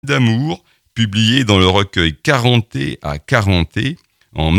d'amour, publié dans le recueil Carenté à Carenté en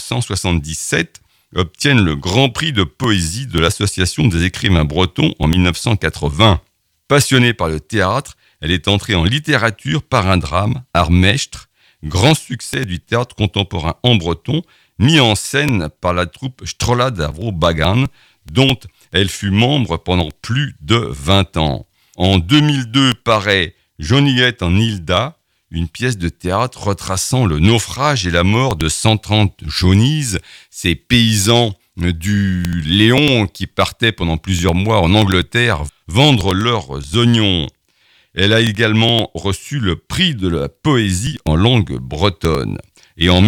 1977, obtiennent le Grand Prix de poésie de l'Association des écrivains bretons en 1980. Passionnée par le théâtre, elle est entrée en littérature par un drame, Armestre, grand succès du théâtre contemporain en breton, mis en scène par la troupe Strola d'Avro Bagan, dont elle fut membre pendant plus de 20 ans. En 2002 paraît Joniette en Hilda, une pièce de théâtre retraçant le naufrage et la mort de 130 Johnnies, ces paysans du Léon qui partaient pendant plusieurs mois en Angleterre vendre leurs oignons. Elle a également reçu le prix de la poésie en langue bretonne. Et en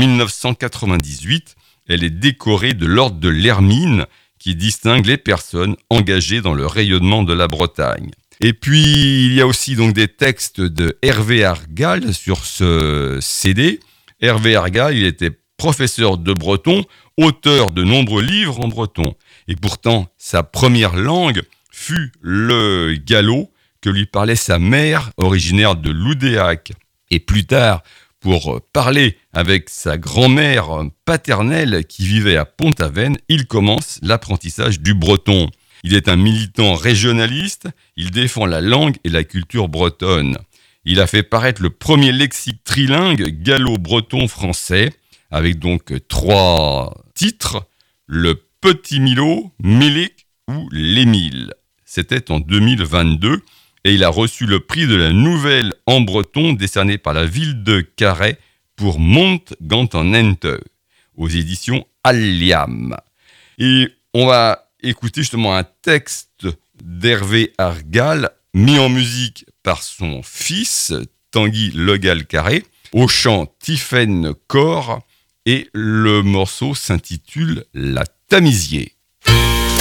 1998, elle est décorée de l'ordre de l'Hermine qui distingue les personnes engagées dans le rayonnement de la Bretagne. Et puis, il y a aussi donc des textes de Hervé Argal sur ce CD. Hervé Argal, il était professeur de breton, auteur de nombreux livres en breton. Et pourtant, sa première langue fut le gallo que lui parlait sa mère, originaire de Loudéac. Et plus tard, pour parler avec sa grand-mère paternelle qui vivait à Pont-Aven, il commence l'apprentissage du breton. Il est un militant régionaliste, il défend la langue et la culture bretonne. Il a fait paraître le premier lexique trilingue gallo-breton-français, avec donc 3 titres, le Petit Milo, Mélic ou l'Émile. C'était en 2022 et il a reçu le prix de la nouvelle en breton décerné par la ville de Carhaix pour Monte Gantanente aux éditions Alliam. Et on va écouter justement un texte d'Hervé Argal mis en musique par son fils Tanguy Legal-Carré au chant Tiphaine Corr et le morceau s'intitule La Tamisier.